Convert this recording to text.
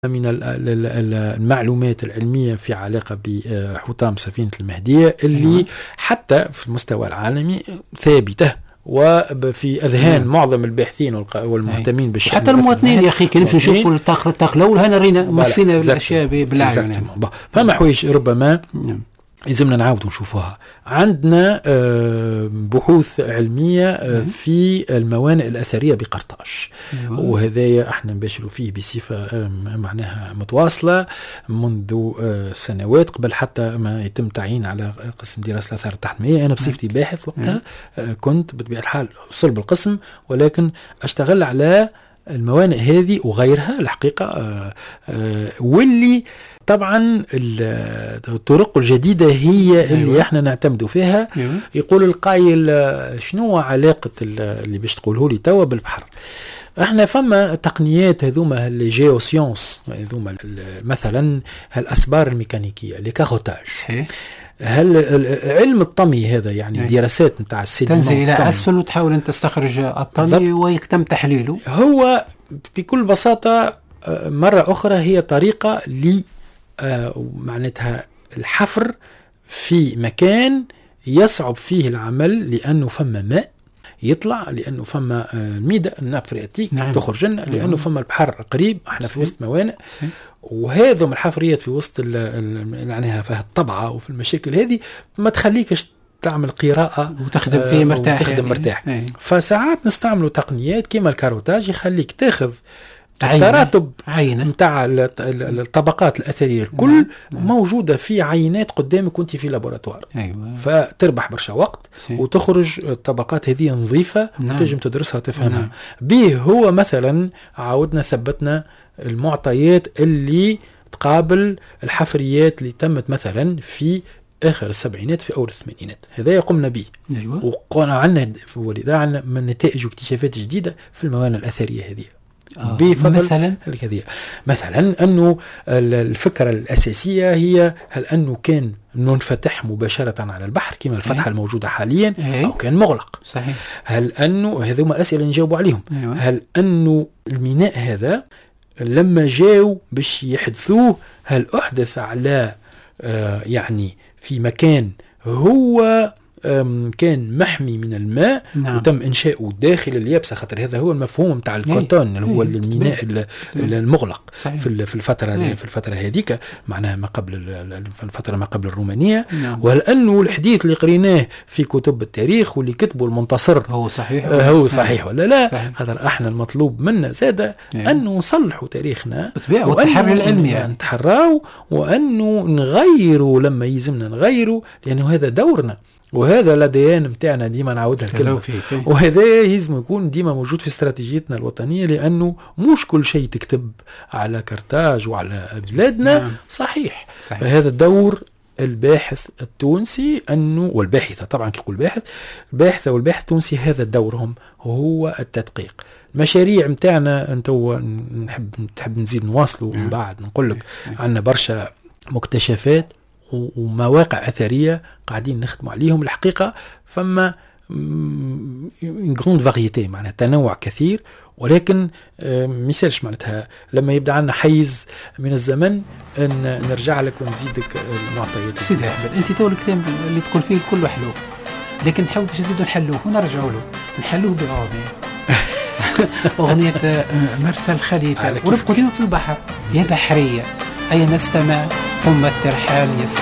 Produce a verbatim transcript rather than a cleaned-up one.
من المعلومات العلمية في علاقة بحطام سفينة المهدية اللي حتى في المستوى العالمي ثابتة وفي أذهان معظم الباحثين والمهتمين بالشأن، حتى المواطنين يا أخي كي نمشي نشوفوا الطاق الأول هنا رينا مصينا الأشياء بالعين. فما حوايج ربما لازمنا نعاودوا نشوفوها. عندنا بحوث علمية في الموانئ الأثرية بقرطاج، وهذا احنا نباشروا فيه بصفة معناها متواصلة منذ سنوات قبل حتى ما يتم تعيين على قسم دراسة الآثار التحتمية. أنا بصفتي باحث وقتها كنت بطبيعة الحال صلب القسم، ولكن أشتغل على الموانئ هذه وغيرها الحقيقة، واللي طبعا الطرق الجديدة هي اللي أيوة. احنا نعتمدوا فيها. أيوة. يقول القائل شنو علاقة اللي باش تقوله لي توا بالبحر؟ احنا فما تقنيات هذوما الجيو سيونس، هذوما مثلا الأسبار الميكانيكية لي كاروتاج، هل علم الطمي هذا يعني أي. دراسات نتاع السيديمون تنزل الى اسفل وتحاول ان تستخرج الطمي ويتم تحليله. هو بكل بساطه مره اخرى هي طريقه ل معناتها الحفر في مكان يصعب فيه العمل، لانه فما ماء يطلع، لانه فما ميدا الناب فرياتيك نعم. تخرج لنا، لانه فما البحر قريب، احنا في وسط موانئ، وهذا من الحفريات في وسط معناها فيها الطبعه وفي المشاكل هذه ما تخليكش تعمل قراءه وتخدم فيه مرتاح، وتخدم يعني. مرتاح أي. فساعات نستعملوا تقنيات كما الكاروتاج يخليك تاخذ تراتب عينه نتاع الطبقات الاثريه الكل نعم. نعم. موجوده في عينات قدامك وانت في لابوراتوار. أيوة. فتربح برشا وقت سي. وتخرج الطبقات هذه نظيفه نعم. وتجم تدرسها وتفهمها. نعم. به هو مثلا عاودنا ثبتنا المعطيات اللي تقابل الحفريات اللي تمت مثلا في اخر السبعينات في اول الثمانينات، هذا قمنا به. أيوة. وقنا عندنا ولذا عندنا من نتائج واكتشافات جديده في الموانئ الاثريه هذه. آه. مثلا الكذية. مثلا أنه الفكرة الأساسية هي هل أنه كان منفتح مباشرة على البحر كما الفتحة أيه؟ الموجودة حاليا أيه؟ أو كان مغلق. صحيح. هل أنه هذوما أسئلة نجاوبوا عليهم. أيوة. هل أنه الميناء هذا لما جاءوا باش يحدثوه هل أحدث على آه يعني في مكان هو كان محمي من الماء نعم. وتم إنشاؤه داخل اليابسة، خاطر هذا هو المفهوم متاع الكونتون اللي هو الميناء المغلق في في الفترة هي. في الفترة هذيك معناها ما قبل الفترة ما قبل الرومانية نعم. ولأنه الحديث اللي قريناه في كتب التاريخ واللي كتبه المنتصر هو صحيح آه هو صحيح ولا لا؟ خاطر احنا المطلوب منا زادة أنه نصلحوا تاريخنا والتحرر العلمي يعني. نتحراو وأنه نغيروا لما يلزمنا نغيروا، لأنه هذا دورنا وهذا الاديان متاعنا ديما نعاودها الكلمه، وهذا يلزم يكون ديما موجود في استراتيجيتنا الوطنيه، لانه مش كل شيء تكتب على كرتاج وعلى بلادنا نعم. صحيح. صحيح. فهذا دور الباحث التونسي انه والباحثه طبعا كيقول باحث الباحثه والباحث التونسي هذا دورهم هو التدقيق. المشاريع متاعنا انتو نحب نحب نزيد نواصلوا من بعد نقول لك عندنا برشا مكتشفات ومواقع أثرية قاعدين نخدموا عليهم الحقيقة. فما غروند فاريتي معناها تنوع كثير، ولكن ميسالش معناتها لما يبدأ عنا حيز من الزمن أن نرجع لك ونزيدك المعطيات. سيدي أحمد أنت تقول الكلام اللي تقول فيه الكل حلو، لكن نحاول باش نزيدوا نحلوه ونرجعوا له نحلوه بأغنية أغنية مرسى الخليفة ورفقوا ديما في البحر يا بحرية أي نستمع ثم الترحال يستمع.